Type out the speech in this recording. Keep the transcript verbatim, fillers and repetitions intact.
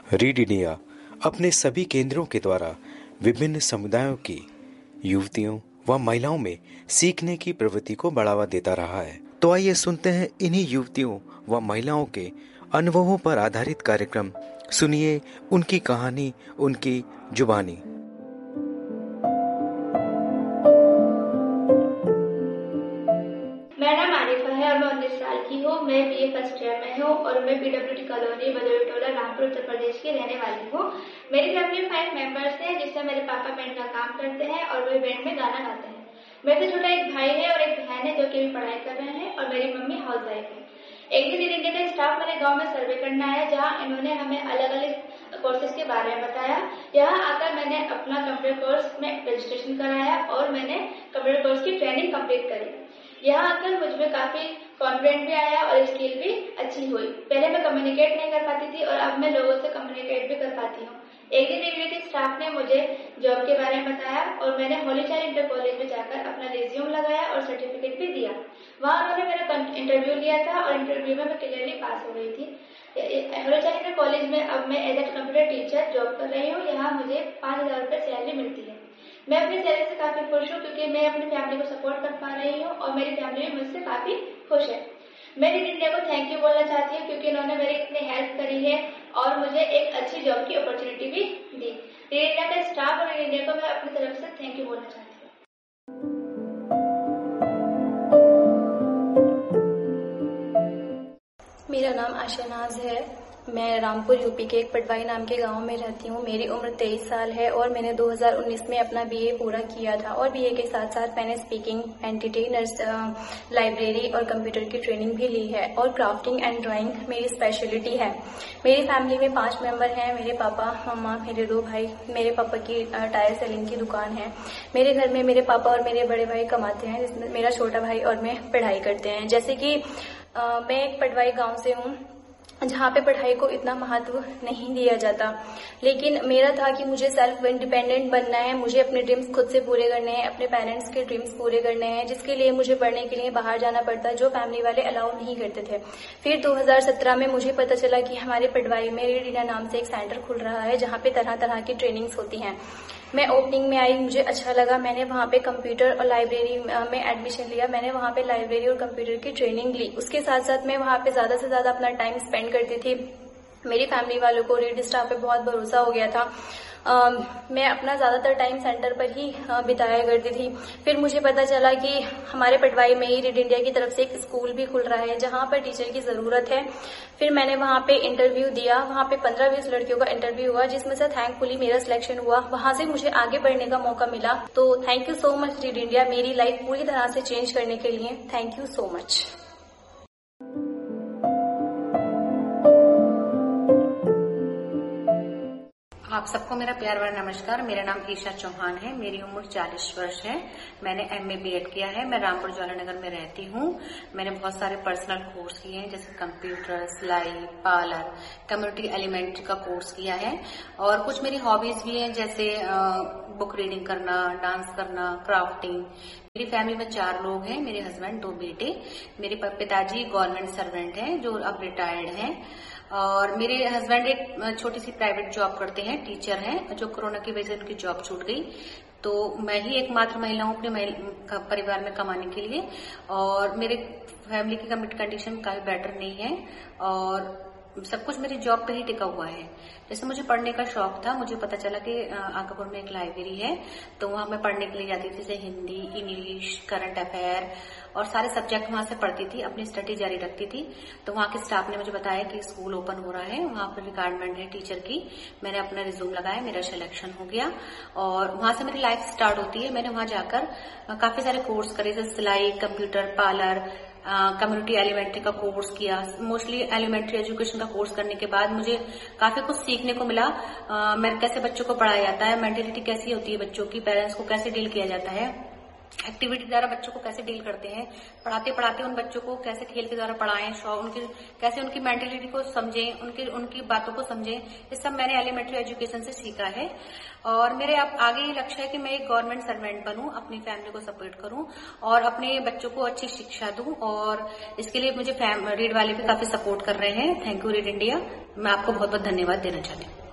Read India अपने सभी केंद्रों के द्वारा विभिन्न समुदायों की युवतियों व महिलाओं में सीखने की प्रवृत्ति को बढ़ावा देता रहा है। तो आइए सुनते हैं इन्हीं युवतियों व महिलाओं के अनुभवों पर आधारित कार्यक्रम। सुनिए उनकी कहानी, उनकी जुबानी। मेरा नाम आरिफा है और मैं उन्नीस साल की हूँ। मैं बीए फर्स्ट ईयर में हूँ और मैं पीडब्ल्यूडी कॉलोनी बदौली टोला रामपुर उत्तर प्रदेश की रहने वाली हूँ। मेरी फैमिली में फाइव मेंबर्स हैं, जिसमें मेरे पापा बैंड का काम करते हैं और वे बैंड में गाना गाते हैं। मेरे से छोटा एक भाई है और एक बहन है जो कि भी पढ़ाई कर रहे हैं और मेरी मम्मी हाउस वाइफ है। एक दिन रीड इंडिया का स्टाफ मेरे गाँव में सर्वे करना आया, जहाँ इन्होंने हमें अलग अलग कोर्सेज के बारे में बताया। यहाँ आकर मैंने अपना कंप्यूटर कोर्स में रजिस्ट्रेशन कराया और मैंने कंप्यूटर कोर्स की ट्रेनिंग कंप्लीट करी। यहाँ आकर मुझ में काफी कॉन्फिडेंट भी आया और स्किल भी अच्छी हुई। पहले मैं कम्युनिकेट नहीं कर पाती थी और अब मैं लोगों से कम्युनिकेट भी कर पाती हूँ। एक दिन रीड के स्टाफ ने मुझे जॉब के बारे में बताया और मैंने होली चाइल्ड इंटर कॉलेज में जाकर अपना रिज्यूम लगाया और सर्टिफिकेट भी दिया। वहाँ उन्होंने मेरा इंटरव्यू लिया था और इंटरव्यू में मैं क्लियरली पास हो गई थी। होली चाइल्ड इंटर कॉलेज में अब मैं as a computer teacher job कर रही हूँ। यहाँ मुझे पाँच हजार रुपये सैलरी मिलती है। मैं अपनी सैलरी से काफी खुश हूँ क्योंकि मैं अपनी फैमिली को सपोर्ट कर पा रही हूँ और मेरी फैमिली भी मुझसे काफी खुश है। मैं रीड इंडिया को थैंक यू बोलना चाहती हूँ क्योंकि इन्होंने मेरी इतनी हेल्प करी है और मुझे एक अच्छी जॉब की अपॉर्चुनिटी भी दी। रीड इंडिया का स्टाफ और रीड इंडिया को मैं अपनी तरफ से थैंक यू बोलना चाहती हूँ। मेरा नाम आशानाज है। मैं रामपुर यूपी के एक पटवाई नाम के गांव में रहती हूँ। मेरी उम्र तेईस साल है और मैंने दो हज़ार उन्नीस में अपना बीए पूरा किया था और बीए के साथ साथ मैंने स्पीकिंग, एंटिटी, नर्स, लाइब्रेरी और कंप्यूटर की ट्रेनिंग भी ली है और क्राफ्टिंग एंड ड्राइंग मेरी स्पेशलिटी है। मेरी फैमिली में पांच मेंबर हैं। मेरे पापा, मम्मा, मेरे दो भाई। मेरे पापा की टायर सेलिंग की दुकान है। मेरे घर में मेरे पापा और मेरे बड़े भाई कमाते हैं, जिसमें मेरा छोटा भाई और मैं पढ़ाई करते हैं। जैसे कि आ, मैं एक पटवाई गाँव से हूँ जहाँ पे पढ़ाई को इतना महत्व नहीं दिया जाता, लेकिन मेरा था कि मुझे सेल्फ इंडिपेंडेंट बनना है। मुझे अपने ड्रीम्स खुद से पूरे करने हैं, अपने पेरेंट्स के ड्रीम्स पूरे करने हैं, जिसके लिए मुझे पढ़ने के लिए बाहर जाना पड़ता, जो फैमिली वाले अलाउ नहीं करते थे। फिर दो हज़ार सत्रह में मुझे पता चला कि हमारे पटवाई में रीड इंडिया नाम से एक सेंटर खुल रहा है जहाँ पे तरह तरह की ट्रेनिंग्स होती हैं। मैं ओपनिंग में आई, मुझे अच्छा लगा। मैंने वहाँ पे कंप्यूटर और लाइब्रेरी में एडमिशन लिया। मैंने वहाँ पे लाइब्रेरी और कंप्यूटर की ट्रेनिंग ली। उसके साथ साथ मैं वहाँ पे ज्यादा से ज्यादा अपना टाइम स्पेंड करती थी। मेरी फैमिली वालों को रीड स्टाफ पे बहुत भरोसा हो गया था। आ, मैं अपना ज्यादातर टाइम सेंटर पर ही बिताया करती थी। फिर मुझे पता चला कि हमारे पटवाई में ही रीड इंडिया की तरफ से एक स्कूल भी खुल रहा है जहां पर टीचर की जरूरत है। फिर मैंने वहां पे इंटरव्यू दिया। वहां पे पंद्रह बीस लड़कियों का इंटरव्यू हुआ, जिसमें से थैंकफुली मेरा सिलेक्शन हुआ। वहां से मुझे आगे बढ़ने का मौका मिला। तो thank you so much read India, मेरी लाइफ पूरी तरह से चेंज करने के लिए। Thank you so much. आप सबको मेरा प्यार भरा नमस्कार। मेरा नाम ईशा चौहान है। मेरी उम्र चालीस वर्ष है। मैंने एमए बीएड किया है। मैं रामपुर ज्वालानगर में रहती हूँ। मैंने बहुत सारे पर्सनल कोर्स किए हैं, जैसे कंप्यूटर, सिलाई, पार्लर, कम्युनिटी एलिमेंट्री का कोर्स किया है। और कुछ मेरी हॉबीज भी हैं, जैसे बुक रीडिंग करना, डांस करना, क्राफ्टिंग। मेरी फैमिली में चार लोग हैं, मेरे हस्बैंड, दो बेटे। मेरे पिताजी गवर्नमेंट सर्वेंट हैं जो अब रिटायर्ड हैं, और मेरे हस्बैंड एक छोटी सी प्राइवेट जॉब करते हैं, टीचर हैं, जो कोरोना की वजह से उनकी जॉब छूट गई। तो मैं ही एकमात्र महिला हूँ अपने परिवार में कमाने के लिए। और मेरे फैमिली की कंडीशन काफी बेटर नहीं है और सब कुछ मेरी जॉब पे ही टिका हुआ है। जैसे मुझे पढ़ने का शौक था, मुझे पता चला कि आकापुर में एक लाइब्रेरी है, तो वहां मैं पढ़ने के लिए जाती थी, जैसे हिंदी, इंग्लिश, करंट अफेयर और सारे सब्जेक्ट वहां से पढ़ती थी, अपनी स्टडी जारी रखती थी। तो वहां के स्टाफ ने मुझे बताया कि स्कूल ओपन हो रहा है, वहां पर रिक्वायरमेंट है टीचर की। मैंने अपना रिज्यूम लगाया, मेरा सिलेक्शन हो गया और वहां से मेरी लाइफ स्टार्ट होती है। मैंने वहां जाकर काफी सारे कोर्स करे, जैसे सिलाई, कंप्यूटर, पार्लर, कम्युनिटी एलिमेंट्री का कोर्स किया। मोस्टली एलिमेंट्री एजुकेशन का कोर्स करने के बाद मुझे काफी कुछ सीखने को मिला। आ, मैं कैसे बच्चों को पढ़ाया जाता है, मेंटेलिटी कैसी होती है बच्चों की, पेरेंट्स को कैसे डील किया जाता है, एक्टिविटी द्वारा बच्चों को कैसे डील करते हैं, पढ़ाते पढ़ाते उन बच्चों को कैसे खेल के द्वारा पढ़ाएं, उनकी कैसे उनकी मेंटेलिटी को समझें, उनकी उनकी बातों को समझें, ये सब मैंने एलिमेंट्री एजुकेशन से सीखा है। और मेरे अब आगे ये लक्ष्य है कि मैं एक गवर्नमेंट सर्वेंट बनूं, अपनी फैमिली को सपोर्ट करूं और अपने बच्चों को अच्छी शिक्षा दूं। और इसके लिए मुझे रीड वाले भी काफी सपोर्ट कर रहे हैं। Thank you read India. मैं आपको बहुत बहुत धन्यवाद देना चाहती हूँ।